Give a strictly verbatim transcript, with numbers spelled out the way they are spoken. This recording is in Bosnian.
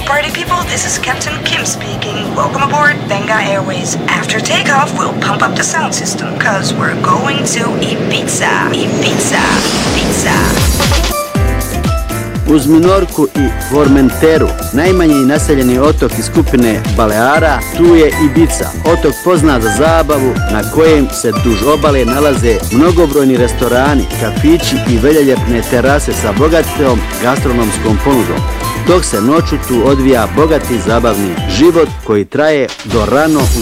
party people, this is Captain Kim speaking. Welcome aboard Benga Airways. After takeoff, we'll pump up the sound system, cause we're going to Ibiza, Ibiza, Ibiza. Uz Minorku i Formenteru, najmanji naseljeni otok iz skupine Baleara, tu je Ibiza, otok poznat za zabavu na kojem se duž obale nalaze mnogobrojni restorani, kafići i veljeljepne terase sa bogatom gastronomskom ponudom, dok se noću tu odvija bogati zabavni život koji traje do rano